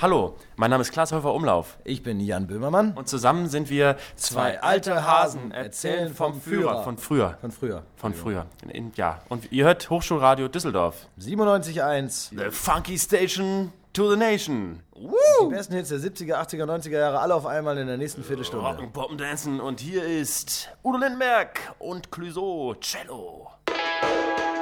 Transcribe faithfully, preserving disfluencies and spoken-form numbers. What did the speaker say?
Hallo, mein Name ist Klaas Häufer-Umlauf. Ich bin Jan Böhmermann. Und zusammen sind wir zwei alte Hasen, erzählen vom Führer. Von früher. Von früher. Von früher. In, ja, und ihr hört Hochschulradio Düsseldorf. siebenundneunzig Komma eins. The Funky Station to the Nation. Woo! Die besten Hits der siebziger, achtziger, neunziger Jahre, alle auf einmal in der nächsten Viertelstunde. Rock'n, Poppen, Dancen und hier ist Udo Lindenberg und Clouseau Cello.